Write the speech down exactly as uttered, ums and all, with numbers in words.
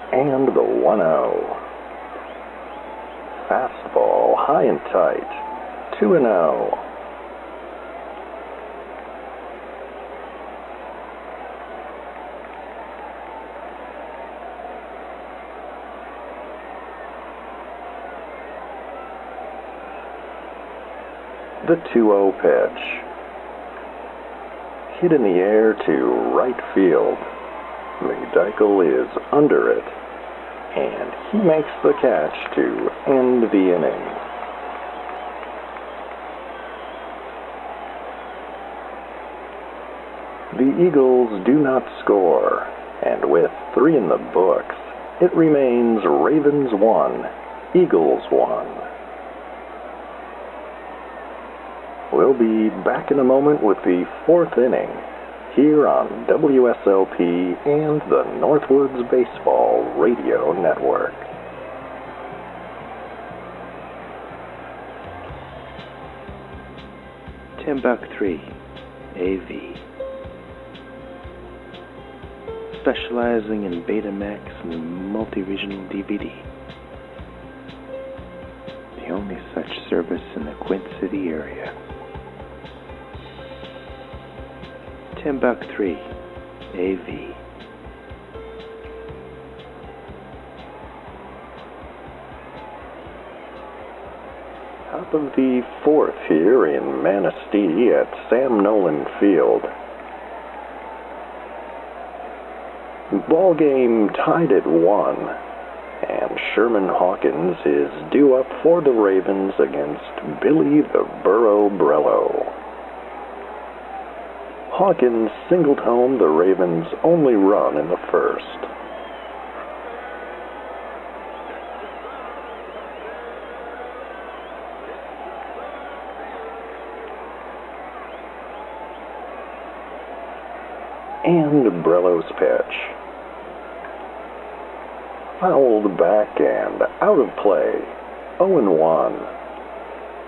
And the one oh. Fastball high and tight. two and oh. The two oh pitch. Hit in the air to right field. McDykel is under it, and he makes the catch to end the inning. The Eagles do not score, and with three in the books, it remains Ravens one, Eagles one. We'll be back in a moment with the fourth inning here on W S L P and the Northwoods Baseball Radio Network. ten buck three, A V. Specializing in Betamax and multi-regional D V D. The only such service in the Quint City area. ten buck three, A V. Top of the fourth here in Manistee at Sam Nolan Field. Ball game tied at one, and Sherman Hawkins is due up for the Ravens against Billy the Burro Brello. Hawkins singled home the Ravens' only run in the first. And Brello's pitch. Fouled back and out of play. oh and one.